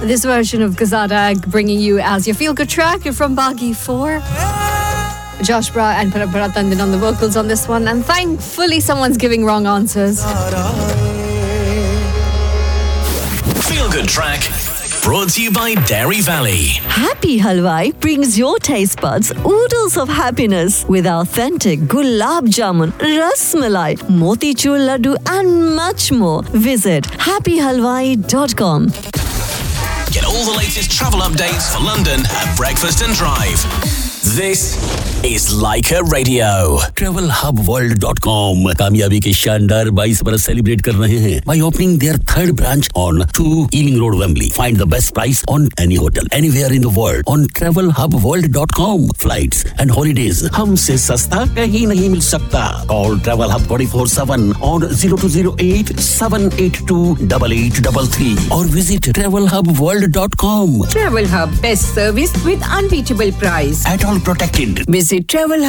This version of Gazada bringing you as your feel-good track from Baghi 4. Josh Bra and Paratandin on the vocals on this one, and thankfully someone's giving wrong answers. Feel-good track brought to you by Dairy Valley. Happy Halwai brings your taste buds oodles of happiness with authentic gulab jamun, ras malai, motichur laddu and much more. Visit happyhalwai.com. Get all the latest travel updates for London at Breakfast and Drive. This is Leica Radio. TravelHubWorld.com कामयाबी के शानदार 22 बरस celebrate कर रहे हैं by opening their third branch on 2 Ealing Road, Wembley. Find the best price on any hotel anywhere in the world on TravelHubWorld.com. Flights and holidays हमसे सस्ता कहीं नहीं मिल सकता. Call Travel Hub 24/7 on 0208 782 8833 or visit TravelHubWorld.com. Travel Hub, best service with unbeatable price. At all protected. Visit Travel